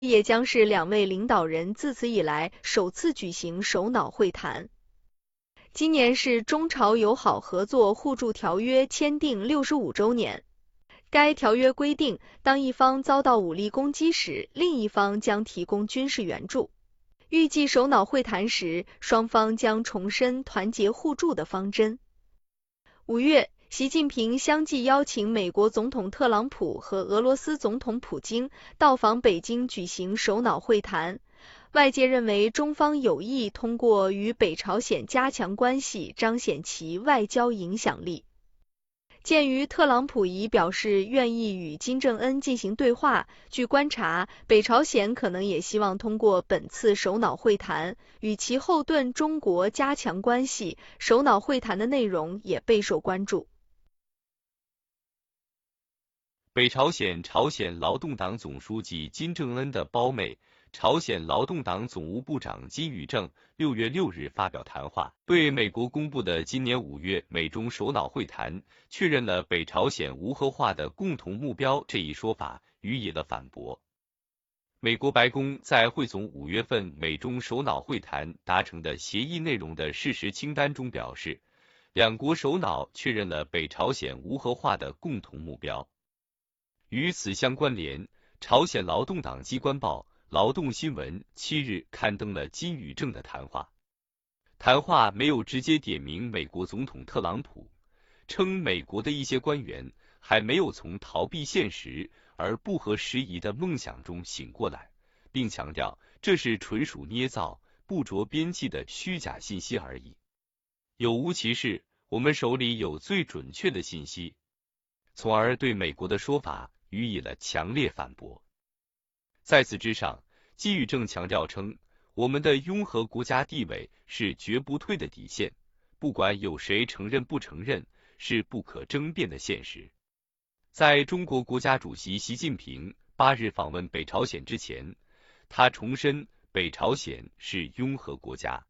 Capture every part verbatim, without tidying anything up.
也将是两位领导人自此以来首次举行首脑会谈。今年是中朝友好合作互助条约签订六十五周年。该条约规定，当一方遭到武力攻击时，另一方将提供军事援助。预计首脑会谈时，双方将重申团结互助的方针。五月，习近平相继邀请美国总统特朗普和俄罗斯总统普京到访北京举行首脑会谈。外界认为中方有意通过与北朝鲜加强关系，彰显其外交影响力。鉴于特朗普已表示愿意与金正恩进行对话，据观察，北朝鲜可能也希望通过本次首脑会谈与其后盾中国加强关系。首脑会谈的内容也备受关注。 北朝鲜朝鲜劳动党总书记金正恩的胞妹，朝鲜劳动党总务部长金宇正六月六日发表谈话，对美国公布的今年五月美中首脑会谈确认了北朝鲜无核化的共同目标这一说法予以了反驳。美国白宫在汇总五月份美中首脑会谈达成的协议内容的事实清单中表示，两国首脑确认了北朝鲜无核化的共同目标。与此相关联，朝鲜劳动党机关报劳动新闻七日刊登了金宇正的谈话。谈话没有直接点名美国总统特朗普，称美国的一些官员还没有从逃避现实而不合时宜的梦想中醒过来，并强调这是纯属捏造、不着边际的虚假信息而已。有无其事，我们手里有最准确的信息，从而对美国的说法予以了强烈反驳。在此之上，金宇正强调称，我们的拥核国家地位是绝不退的底线，不管有谁承认不承认，是不可争辩的现实。在中国国家主席习近平八日访问北朝鲜之前，他重申北朝鲜是拥核国家。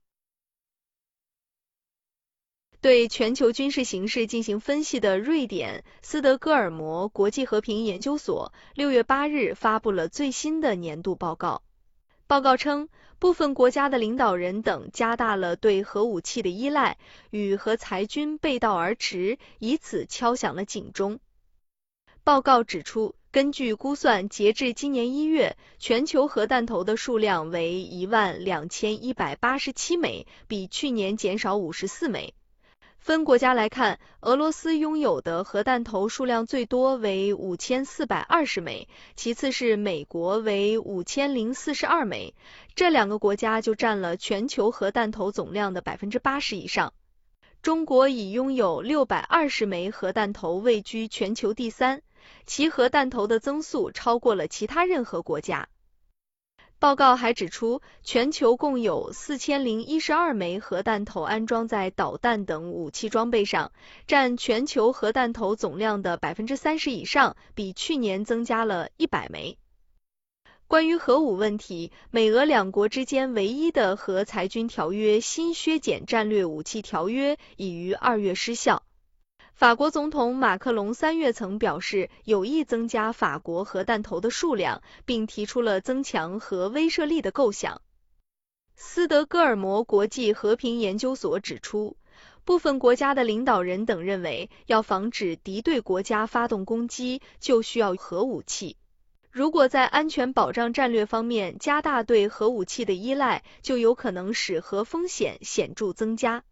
对全球军事形势进行分析的瑞典斯德哥尔摩国际和平研究所六月八日发布了最新的年度报告。报告称，部分国家的领导人等加大了对核武器的依赖，与核裁军背道而驰，以此敲响了警钟。报告指出，根据估算，截至今年一月，全球核弹头的数量为一万两千一百八十七枚，比去年减少五十四枚。分国家来看，俄罗斯拥有的核弹头数量最多为五千四百二十枚，其次是美国为五千零四十二枚，这两个国家就占了全球核弹头总量的百分之八十以上。中国已拥有六百二十枚核弹头，位居全球第三，其核弹头的增速超过了其他任何国家。报告还指出，全球共有四千零一十二枚核弹头安装在导弹等武器装备上，占全球核弹头总量的百分之三十以上，比去年增加了一百枚。关于核武问题，美俄两国之间唯一的核裁军条约新削减战略武器条约已于二月失效。法国总统马克龙三月曾表示有意增加法国核弹头的数量，并提出了增强核威慑力的构想。斯德哥尔摩国际和平研究所指出，部分国家的领导人等认为，要防止敌对国家发动攻击，就需要核武器。如果在安全保障战略方面加大对核武器的依赖，就有可能使核风险显著增加。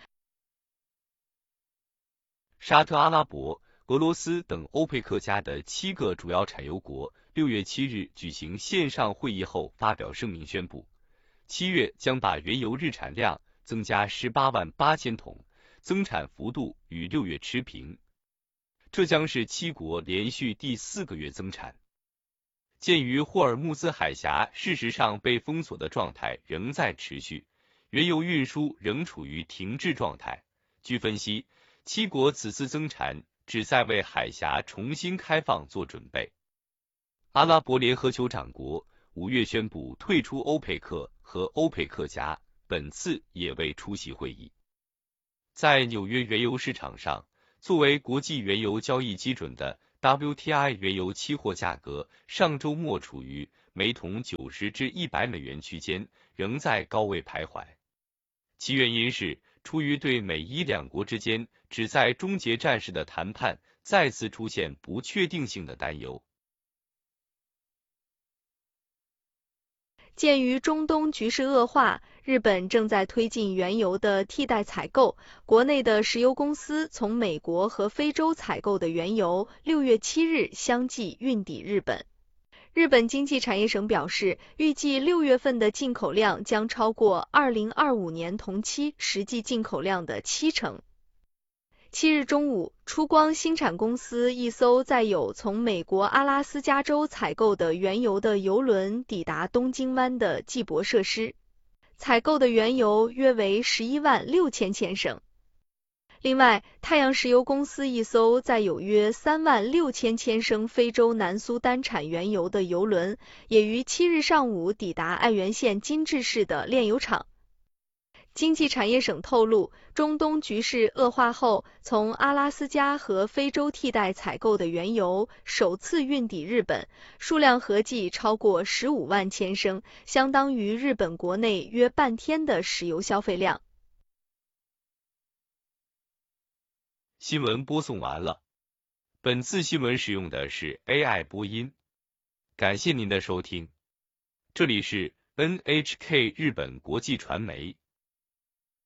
沙特阿拉伯、俄罗斯等欧佩克加的七个主要产油国六月七日举行线上会议后发表声明宣布，七月将把原油日产量增加十八万八千桶，增产幅度与六月持平。这将是七国连续第四个月增产。鉴于霍尔木兹海峡事实上被封锁的状态仍在持续，原油运输仍处于停滞状态。据分析，七国此次增产旨在为海峡重新开放做准备。阿拉伯联合酋长国五月宣布退出欧佩克和欧佩克加，本次也未出席会议。在纽约原油市场上，作为国际原油交易基准的 W T I 原油期货价格上周末处于每桶九十至一百美元区间，仍在高位徘徊。其原因是，出于对美伊两国之间旨在终结战事的谈判再次出现不确定性的担忧。 鉴于中东局势恶化，日本正在推进原油的替代采购，国内的石油公司从美国和非洲采购的原油，六月七日相继运抵日本。日本经济产业省表示，预计六月份的进口量将超过二零二五年同期实际进口量的七成。七日中午，出光新产公司一艘载有从美国阿拉斯加州采购的原油的油轮抵达东京湾的济泊设施，采购的原油约为十一万六千千升。另外，太阳石油公司一艘载有约三万六千千升非洲南苏丹产原油的油轮，也于七日上午抵达爱媛县金治市的炼油厂。经济产业省透露，中东局势恶化后，从阿拉斯加和非洲替代采购的原油首次运抵日本，数量合计超过十五万千升，相当于日本国内约半天的石油消费量。 新闻播送完了，本次新闻使用的是 A I 播音，感谢您的收听，这里是 N H K 日本国际传媒。